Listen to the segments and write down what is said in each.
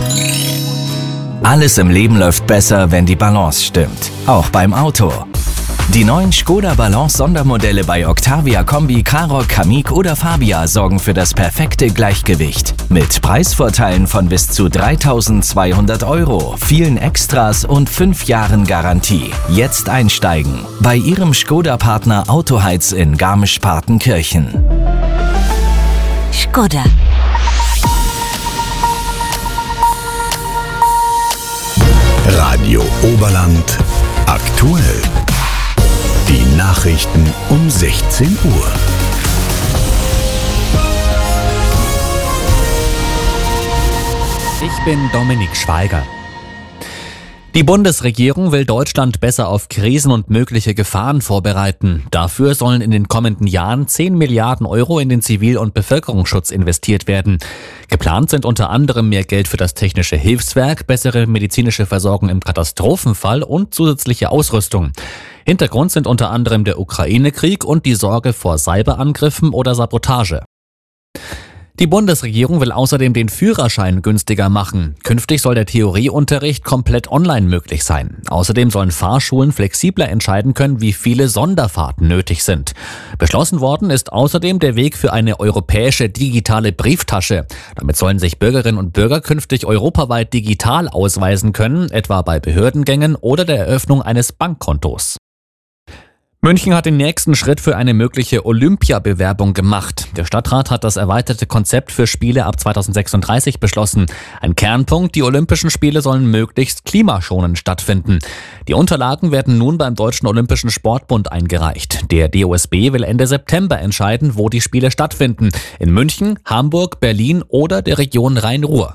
Alles im Leben läuft besser, wenn die Balance stimmt. Auch beim Auto. Die neuen Škoda Balance Sondermodelle bei Octavia Kombi, Karoq, Kamiq oder Fabia sorgen für das perfekte Gleichgewicht. Mit Preisvorteilen von bis zu 3.200 €, vielen Extras und 5 Jahren Garantie. Jetzt einsteigen. Bei Ihrem Škoda-Partner Autoheiz in Garmisch-Partenkirchen. Škoda. Radio Oberland aktuell. Die Nachrichten um 16 Uhr. Ich bin Dominik Schweiger. Die Bundesregierung will Deutschland besser auf Krisen und mögliche Gefahren vorbereiten. Dafür sollen in den kommenden Jahren 10 Milliarden € in den Zivil- und Bevölkerungsschutz investiert werden. Geplant sind unter anderem mehr Geld für das technische Hilfswerk, bessere medizinische Versorgung im Katastrophenfall und zusätzliche Ausrüstung. Hintergrund sind unter anderem der Ukraine-Krieg und die Sorge vor Cyberangriffen oder Sabotage. Die Bundesregierung will außerdem den Führerschein günstiger machen. Künftig soll der Theorieunterricht komplett online möglich sein. Außerdem sollen Fahrschulen flexibler entscheiden können, wie viele Sonderfahrten nötig sind. Beschlossen worden ist außerdem der Weg für eine europäische digitale Brieftasche. Damit sollen sich Bürgerinnen und Bürger künftig europaweit digital ausweisen können, etwa bei Behördengängen oder der Eröffnung eines Bankkontos. München hat den nächsten Schritt für eine mögliche Olympiabewerbung gemacht. Der Stadtrat hat das erweiterte Konzept für Spiele ab 2036 beschlossen. Ein Kernpunkt, die Olympischen Spiele sollen möglichst klimaschonend stattfinden. Die Unterlagen werden nun beim Deutschen Olympischen Sportbund eingereicht. Der DOSB will Ende September entscheiden, wo die Spiele stattfinden. In München, Hamburg, Berlin oder der Region Rhein-Ruhr.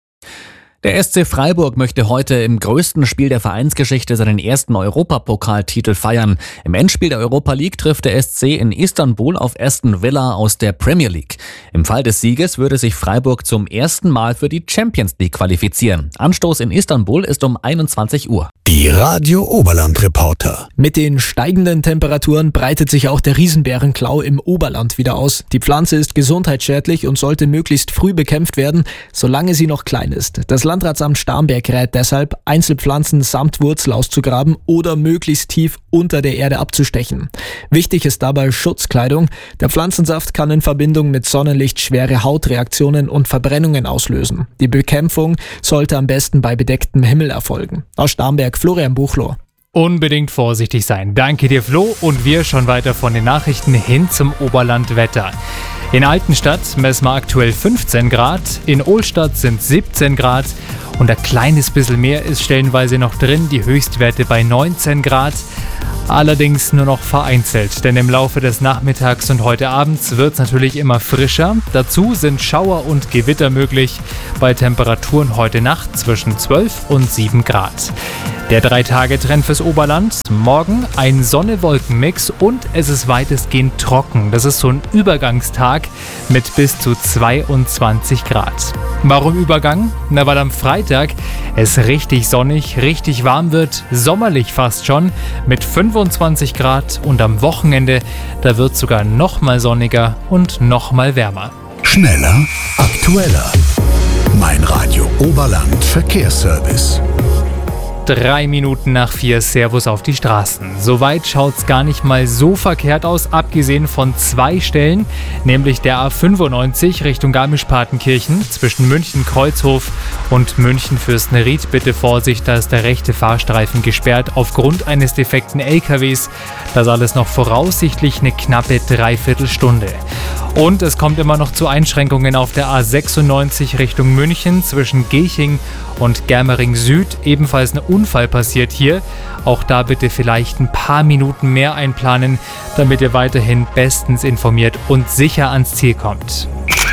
Der SC Freiburg möchte heute im größten Spiel der Vereinsgeschichte seinen ersten Europapokaltitel feiern. Im Endspiel der Europa League trifft der SC in Istanbul auf Aston Villa aus der Premier League. Im Fall des Sieges würde sich Freiburg zum ersten Mal für die Champions League qualifizieren. Anstoß in Istanbul ist um 21 Uhr. Die Radio Oberland Reporter. Mit den steigenden Temperaturen breitet sich auch der Riesenbärenklau im Oberland wieder aus. Die Pflanze ist gesundheitsschädlich und sollte möglichst früh bekämpft werden, solange sie noch klein ist. Das Landratsamt Starnberg rät deshalb, Einzelpflanzen samt Wurzel auszugraben oder möglichst tief unter der Erde abzustechen. Wichtig ist dabei Schutzkleidung. Der Pflanzensaft kann in Verbindung mit Sonnenlicht schwere Hautreaktionen und Verbrennungen auslösen. Die Bekämpfung sollte am besten bei bedecktem Himmel erfolgen. Aus Starnberg Florian Buchloh. Unbedingt vorsichtig sein. Danke dir, Flo. Und wir schon weiter von den Nachrichten hin zum Oberlandwetter. In Altenstadt messen wir aktuell 15 Grad, in Ohlstadt sind 17 Grad und ein kleines bisschen mehr ist stellenweise noch drin, die Höchstwerte bei 19 Grad. Allerdings nur noch vereinzelt, denn im Laufe des Nachmittags und heute Abends wird es natürlich immer frischer. Dazu sind Schauer und Gewitter möglich bei Temperaturen heute Nacht zwischen 12 und 7 Grad. Der 3-Tage-Trend fürs Oberland. Morgen ein Sonne-Wolken-Mix und es ist weitestgehend trocken. Das ist so ein Übergangstag mit bis zu 22 Grad. Warum Übergang? Na, weil am Freitag es richtig sonnig, richtig warm wird, sommerlich fast schon, mit 25 Grad und am Wochenende, da wird es sogar noch mal sonniger und noch mal wärmer. Schneller, aktueller. Mein Radio Oberland Verkehrsservice. 3 Minuten nach 4, Servus auf die Straßen. Soweit schaut's gar nicht mal so verkehrt aus, abgesehen von 2 Stellen, nämlich der A95 Richtung Garmisch-Partenkirchen zwischen München-Kreuzhof und München-Fürstenried. Bitte Vorsicht, da ist der rechte Fahrstreifen gesperrt aufgrund eines defekten LKWs. Das alles noch voraussichtlich eine knappe Dreiviertelstunde. Und es kommt immer noch zu Einschränkungen auf der A96 Richtung München zwischen Gilching und Germering Süd. Ebenfalls ein Unfall passiert hier. Auch da bitte vielleicht ein paar Minuten mehr einplanen, damit ihr weiterhin bestens informiert und sicher ans Ziel kommt.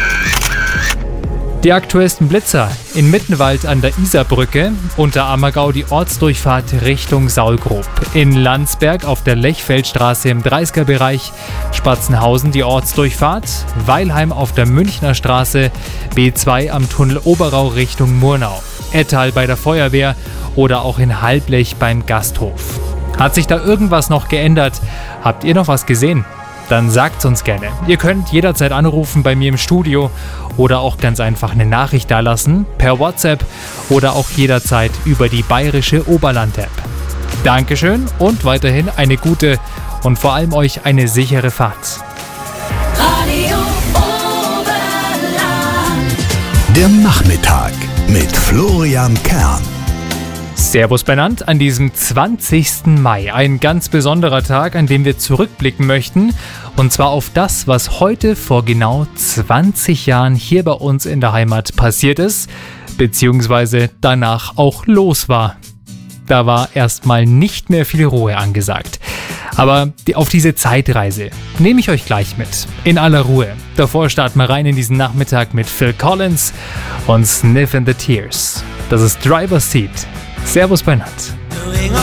Die aktuellsten Blitzer in Mittenwald an der Isarbrücke, unter Ammergau die Ortsdurchfahrt Richtung Saulgrob, in Landsberg auf der Lechfeldstraße im 30er-Bereich, Spatzenhausen die Ortsdurchfahrt, Weilheim auf der Münchner Straße, B2 am Tunnel Oberau Richtung Murnau, Ettal bei der Feuerwehr oder auch in Halblech beim Gasthof. Hat sich da irgendwas noch geändert? Habt ihr noch was gesehen? Dann sagt's uns gerne. Ihr könnt jederzeit anrufen bei mir im Studio oder auch ganz einfach eine Nachricht dalassen, per WhatsApp oder auch jederzeit über die Bayerische Oberland-App. Dankeschön und weiterhin eine gute und vor allem euch eine sichere Fahrt. Radio Oberland. Der Nachmittag mit Florian Kern. Servus benannt an diesem 20. Mai. Ein ganz besonderer Tag, an dem wir zurückblicken möchten. Und zwar auf das, was heute vor genau 20 Jahren hier bei uns in der Heimat passiert ist, beziehungsweise danach auch los war. Da war erstmal nicht mehr viel Ruhe angesagt. Aber auf diese Zeitreise nehme ich euch gleich mit. In aller Ruhe. Davor starten wir rein in diesen Nachmittag mit Phil Collins und Sniffin' the Tears. Das ist Driver's Seat. Servus bei Natt.